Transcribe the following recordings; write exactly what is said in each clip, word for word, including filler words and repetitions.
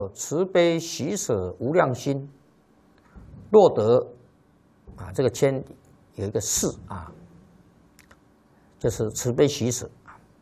慈悲喜舍无量心，若得啊，这个谦有一个事啊，就是慈悲喜舍。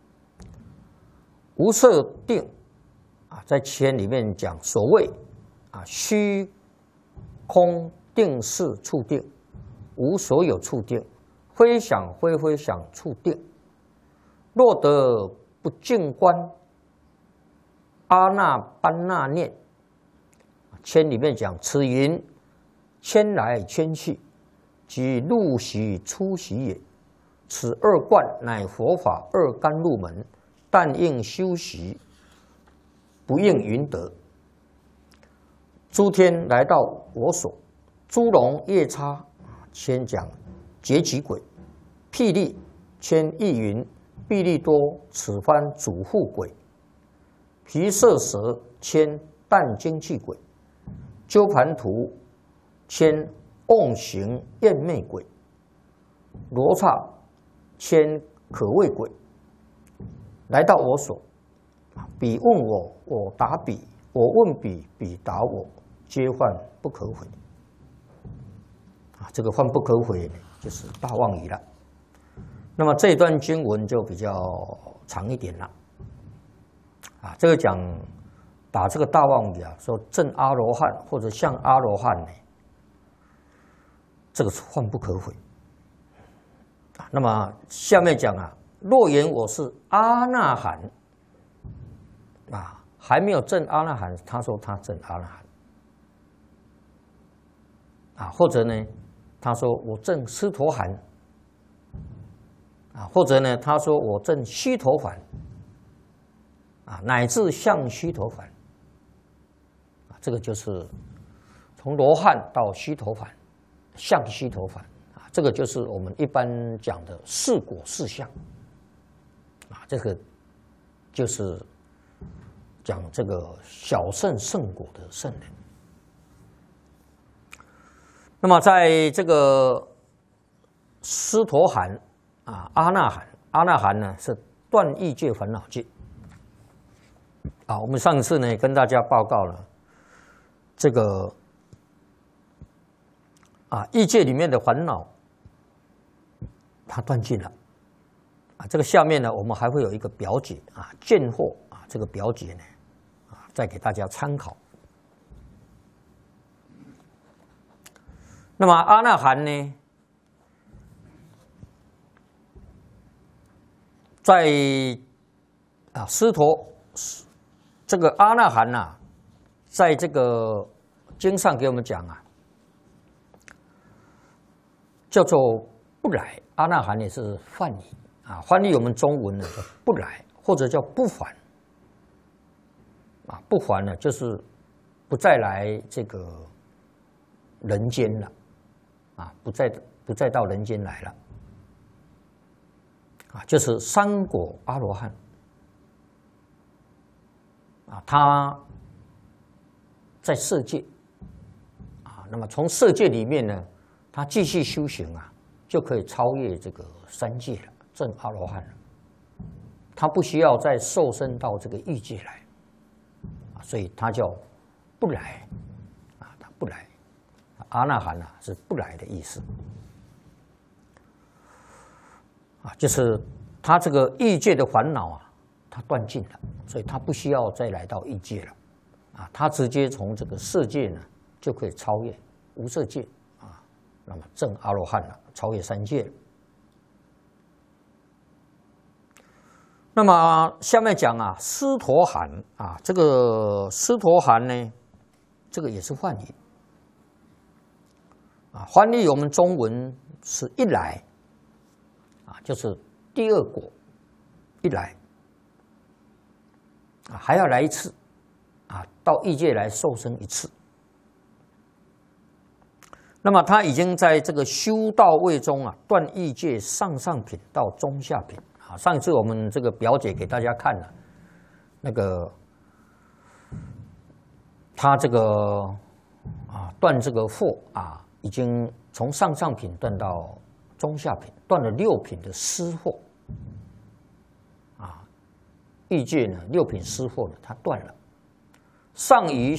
无色定啊，在谦里面讲所谓啊虚空定是处定，无所有处定，非想非非想处定。若得不净观阿那般那念，谦里面讲此云谦来谦去，即入息出息也。此二观乃佛法二甘露门，但应修习，不应云得。诸天来到我所，诸龙夜叉，谦讲劫己鬼，霹雳谦意云臂力多，此番主护鬼。皮色蛇谦淡精气鬼，鸠盘图谦瓮行厌魅鬼，罗刹谦可畏鬼。来到我所，彼问我，我答彼，我问彼，彼答我，皆患不可悔。啊，这个患不可悔呢，就是大妄语了。那么这段经文就比较长一点了。啊，这个讲把这个大妄语啊，说证阿罗汉或者像阿罗汉呢，这个是患不可悔。啊，那么下面讲啊，若言我是阿那含，啊，还没有证阿那含，他说他证阿那含。啊，或者呢，他说我证尸陀含。啊，或者呢，他说我证须陀洹。啊，乃至向须陀洹，啊，这个就是从罗汉到须陀洹，向须陀洹，啊，这个就是我们一般讲的四果四相，啊，这个就是讲这个小圣圣果的圣人。那么在这个尸陀含啊，阿那含，阿那含呢是断欲界烦恼界。啊，我们上次呢跟大家报告了这个啊欲界里面的烦恼，它断尽了。啊，这个下面呢我们还会有一个表解啊，见惑啊，这个表解呢啊再给大家参考。那么阿那含呢，在啊尸陀。这个阿那含呐，在这个经上给我们讲啊，叫做不来。阿那含也是梵语啊，翻译我们中文呢叫不来，或者叫不还。啊，不还呢就是不再来这个人间了，啊，不再不再到人间来了，啊，就是三果阿罗汉。啊，他在色界啊，那么从色界里面呢，他继续修行啊，就可以超越这个三界了，证阿罗汉了。他不需要再受身到这个欲界来，啊，所以他叫不来啊，他不来。阿那含啊是不来的意思啊，就是他这个欲界的烦恼啊，他断尽了。所以他不需要再来到欲界了，啊，他直接从这个色界呢就可以超越无色界啊，那么证阿罗汉了，超越三界了。那么下面讲啊，尸陀含啊，这个尸陀含呢，这个也是梵语啊，翻译我们中文是一来啊，就是第二果一来。啊，还要来一次，啊，到欲界来受生一次。那么他已经在这个修道位中啊，断欲界上上品到中下品啊。上一次我们这个表姐给大家看了，那个他这个啊断这个惑啊，已经从上上品断到中下品，断了六品的湿惑。欲界呢，六品湿惑呢，它断了， 上于